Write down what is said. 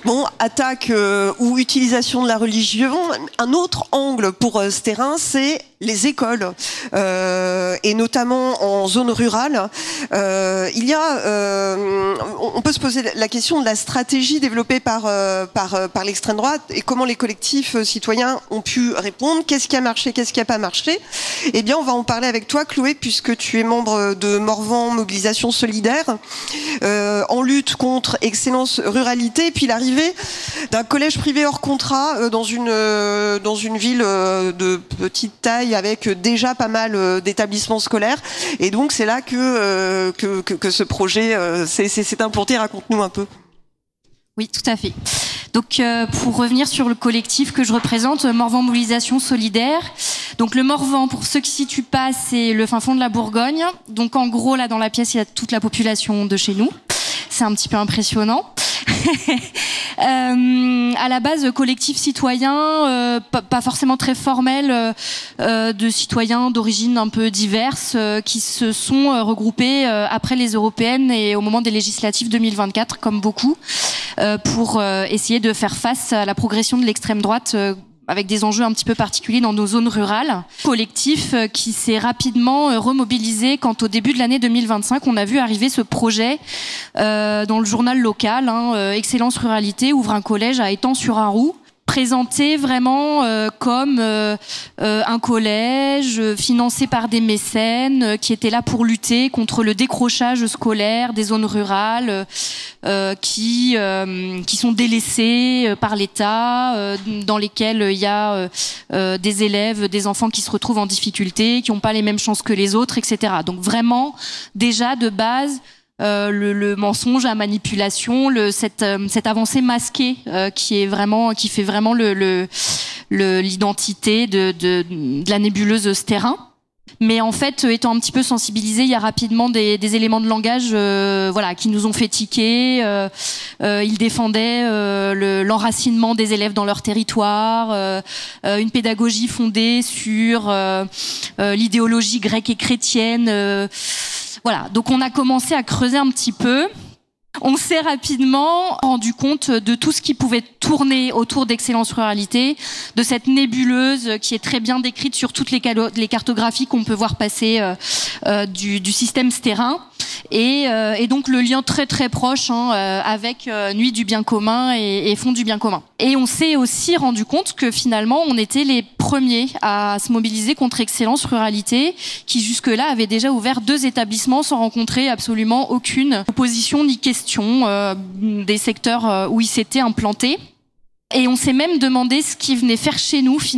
Bon, attaque ou utilisation de la religion. Un autre angle pour ce terrain, c'est les écoles, et notamment en zone rurale. On peut se poser la question de la stratégie développée par l'extrême droite et comment les collectifs citoyens ont pu répondre. Qu'est-ce qui a marché, qu'est-ce qui n'a pas marché? Eh bien, on va en parler avec toi, Chloé, puisque tu es membre de Morvan Mobilisation Solidaire, en lutte contre Excellence Ruralité, puis l'arrivée d'un collège privé hors contrat dans une ville de petite taille avec déjà pas mal d'établissements scolaires. Et donc, c'est là que ce projet s'est implanté. Raconte-nous un peu. Oui, tout à fait. Donc, pour revenir sur le collectif que je représente, Morvan Mobilisation Solidaire. Donc, le Morvan, pour ceux qui ne situent pas, c'est le fin fond de la Bourgogne. Donc, en gros, là, dans la pièce, il y a toute la population de chez nous. C'est un petit peu impressionnant. À la base, collectif citoyen, pas forcément très formel, de citoyens d'origine un peu diverses, qui se sont regroupés après les européennes et au moment des législatives 2024, comme beaucoup, pour essayer de faire face à la progression de l'extrême droite, avec des enjeux un petit peu particuliers dans nos zones rurales. Collectif qui s'est rapidement remobilisé quand au début de l'année 2025, on a vu arriver ce projet dans le journal local, Excellence Ruralité, ouvre un collège à Étang-sur-Arroux, présenté vraiment comme un collège financé par des mécènes qui étaient là pour lutter contre le décrochage scolaire des zones rurales qui sont délaissées par l'État, dans lesquelles il y a des élèves, des enfants qui se retrouvent en difficulté, qui n'ont pas les mêmes chances que les autres, etc. Donc vraiment, déjà de base, le mensonge, la manipulation, cette avancée masquée qui fait vraiment l'identité de la nébuleuse ce terrain. Mais en fait, étant un petit peu sensibilisés, il y a rapidement des éléments de langage qui nous ont fait tiquer. Ils défendaient l'enracinement des élèves dans leur territoire, une pédagogie fondée sur l'idéologie grecque et chrétienne. Voilà, donc on a commencé à creuser un petit peu. On s'est rapidement rendu compte de tout ce qui pouvait tourner autour d'Excellence Ruralité, de cette nébuleuse qui est très bien décrite sur toutes les cartographies qu'on peut voir passer du système terrain. Et donc le lien très très proche avec Nuit du bien commun et Fonds du bien commun. Et on s'est aussi rendu compte que finalement on était les premiers à se mobiliser contre Excellence Ruralité, qui jusque-là avait déjà ouvert 2 établissements sans rencontrer absolument aucune opposition ni question des secteurs où ils s'étaient implantés. Et on s'est même demandé ce qu'ils venaient faire chez nous finalement.